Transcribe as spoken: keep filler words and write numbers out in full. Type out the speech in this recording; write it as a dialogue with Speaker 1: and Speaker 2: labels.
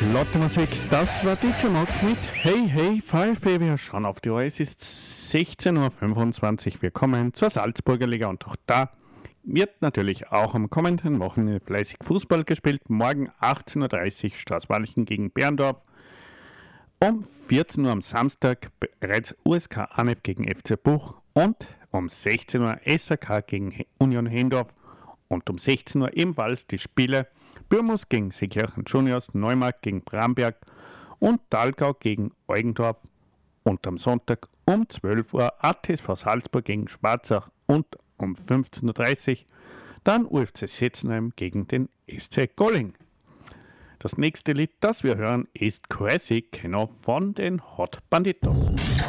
Speaker 1: Flotte Musik, das war D J Max mit Hey Hey VfB. Wir schauen auf die Uhr, es ist sechzehn Uhr fünfundzwanzig. Wir kommen zur Salzburger Liga und auch da wird natürlich auch am kommenden Wochenende fleißig Fußball gespielt. Morgen achtzehn Uhr dreißig Straßwalchen gegen Berndorf. Um vierzehn Uhr am Samstag bereits U S K Anef gegen F C Buch und um sechzehn Uhr S A K gegen Union Hendorf und um sechzehn Uhr ebenfalls die Spiele Bürmus gegen Seekirchen Juniors, Neumarkt gegen Bramberg und Thalgau gegen Eugendorf und am Sonntag um zwölf Uhr A T S V Salzburg gegen Schwarzach und um fünfzehn Uhr dreißig dann U F C Setzenheim gegen den S C Golling. Das nächste Lied, das wir hören, ist Crazy Kenno von den Hot Banditos.